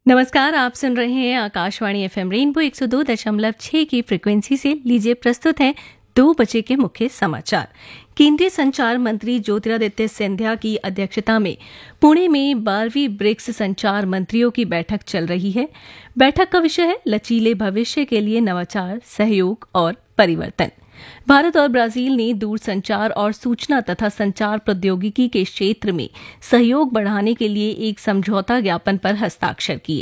नमस्कार, आप सुन रहे हैं आकाशवाणी एफएम रेनबो 102.6 की फ्रिक्वेंसी से। लीजिए प्रस्तुत है 2 बजे के मुख्य समाचार। केंद्रीय संचार मंत्री ज्योतिरादित्य सिंधिया की अध्यक्षता में पुणे में 12वीं ब्रिक्स संचार मंत्रियों की बैठक चल रही है। बैठक का विषय है लचीले भविष्य के लिए नवाचार, सहयोग और परिवर्तन। भारत और ब्राजील ने दूरसंचार और सूचना तथा संचार प्रौद्योगिकी के क्षेत्र में सहयोग बढ़ाने के लिए एक समझौता ज्ञापन पर हस्ताक्षर किए।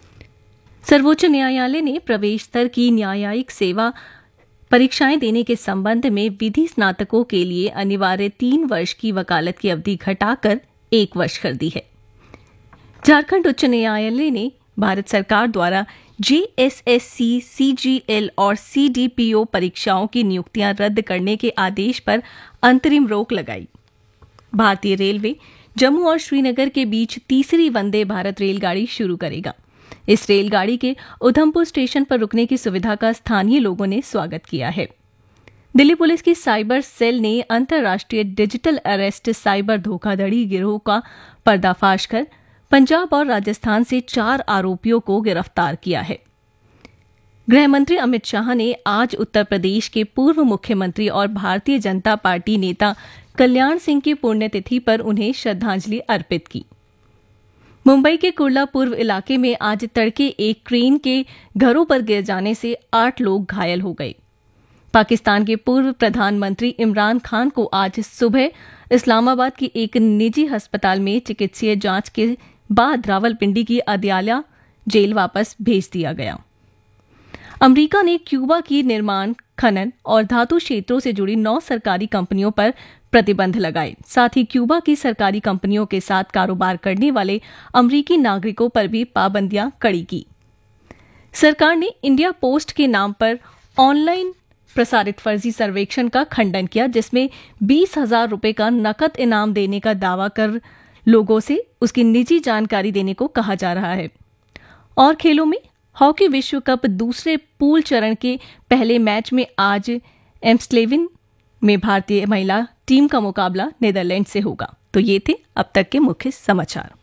सर्वोच्च न्यायालय ने प्रवेश स्तर की न्यायिक सेवा परीक्षाएं देने के संबंध में विधि स्नातकों के लिए अनिवार्य 3 वर्ष की वकालत की अवधि घटाकर 1 वर्ष कर दी है। झारखंड उच्च न्यायालय ने भारत सरकार द्वारा जेएसएससी, सीजीएल और सीडीपीओ परीक्षाओं की नियुक्तियां रद्द करने के आदेश पर अंतरिम रोक लगाई। भारतीय रेलवे जम्मू और श्रीनगर के बीच तीसरी वंदे भारत रेलगाड़ी शुरू करेगा। इस रेलगाड़ी के उधमपुर स्टेशन पर रुकने की सुविधा का स्थानीय लोगों ने स्वागत किया है। दिल्ली पुलिस की साइबर सेल ने अंतर्राष्ट्रीय डिजिटल अरेस्ट साइबर धोखाधड़ी गिरोह का पर्दाफाश कर पंजाब और राजस्थान से 4 आरोपियों को गिरफ्तार किया है। गृह मंत्री अमित शाह ने आज उत्तर प्रदेश के पूर्व मुख्यमंत्री और भारतीय जनता पार्टी नेता कल्याण सिंह की पुण्यतिथि पर उन्हें श्रद्धांजलि अर्पित की। मुंबई के कुर्ला पूर्व इलाके में आज तड़के एक क्रेन के घरों पर गिर जाने से 8 लोग घायल हो गए। पाकिस्तान के पूर्व प्रधानमंत्री इमरान खान को आज सुबह इस्लामाबाद की एक निजी अस्पताल में चिकित्सीय जांच के बाद रावलपिंडी की अदयाला जेल वापस भेज दिया गया। अमेरिका ने क्यूबा की निर्माण, खनन और धातु क्षेत्रों से जुड़ी 9 सरकारी कंपनियों पर प्रतिबंध लगाए। साथ ही क्यूबा की सरकारी कंपनियों के साथ कारोबार करने वाले अमेरिकी नागरिकों पर भी पाबंदियां कड़ी की। सरकार ने इंडिया पोस्ट के नाम पर ऑनलाइन प्रसारित फर्जी सर्वेक्षण का खंडन किया, जिसमें 20,000 रुपये का नकद इनाम देने का दावा कर लोगों से उसकी निजी जानकारी देने को कहा जा रहा है। और खेलों में हॉकी विश्व कप दूसरे पूल चरण के पहले मैच में आज एम्स्टलेविन में भारतीय महिला टीम का मुकाबला नीदरलैंड से होगा। तो ये थे अब तक के मुख्य समाचार।